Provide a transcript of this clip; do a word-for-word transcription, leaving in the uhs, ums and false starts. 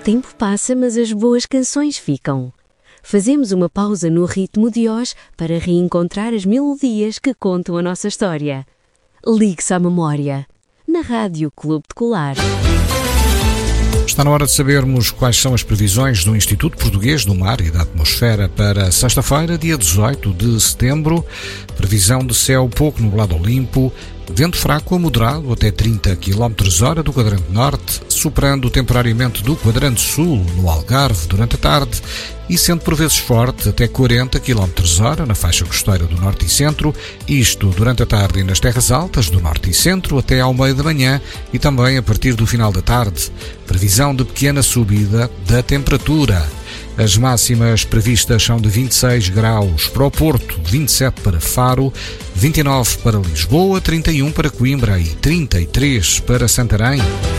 tempo passa, mas as boas canções ficam. Fazemos uma pausa no ritmo de hoje para reencontrar as melodias que contam a nossa história. Ligue-se à memória, na Rádio Clube de Colar. Está na hora de sabermos quais são as previsões do Instituto Português do Mar e da Atmosfera para sexta-feira, dia dezoito de setembro. Previsão de céu pouco nublado ou limpo, vento fraco a moderado até trinta quilómetros por hora do quadrante norte, superando temporariamente do quadrante sul no Algarve durante a tarde e sendo por vezes forte até quarenta quilómetros por hora na faixa costeira do norte e centro, isto durante a tarde e nas terras altas do norte e centro até ao meio da manhã e também a partir do final da tarde. Previsão de pequena subida da temperatura. As máximas previstas são de vinte e seis graus para o Porto, vinte e sete para Faro, vinte e nove para Lisboa, trinta e um para Coimbra e trinta e três para Santarém.